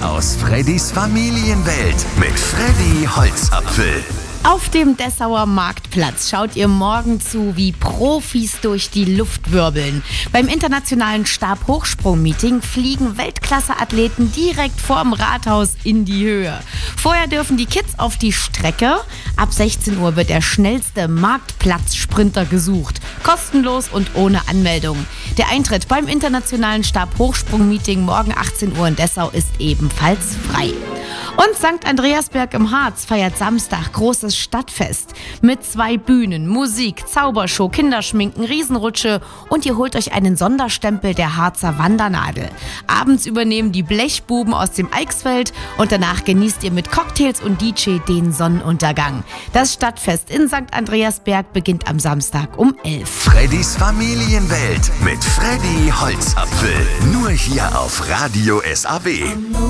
aus Freddys Familienwelt mit Freddy Holzapfel. Auf dem Dessauer Marktplatz schaut ihr morgen zu, wie Profis durch die Luft wirbeln. Beim internationalen Stabhochsprung-Meeting fliegen Weltklasse-Athleten direkt vorm Rathaus in die Höhe. Vorher dürfen die Kids auf die Strecke. Ab 16 Uhr wird der schnellste Marktplatz-Sprinter gesucht. Kostenlos und ohne Anmeldung. Der Eintritt beim internationalen Stabhochsprung-Meeting morgen 18 Uhr in Dessau ist ebenfalls frei. Und St. Andreasberg im Harz feiert Samstag großes Stadtfest mit 2 Bühnen, Musik, Zaubershow, Kinderschminken, Riesenrutsche und ihr holt euch einen Sonderstempel der Harzer Wandernadel. Abends übernehmen die Blechbuben aus dem Eichsfeld und danach genießt ihr mit Cocktails und DJ den Sonnenuntergang. Das Stadtfest in St. Andreasberg beginnt am Samstag um 11. Freddys Familienwelt mit Freddy Holzapfel. Nur hier auf Radio SAW.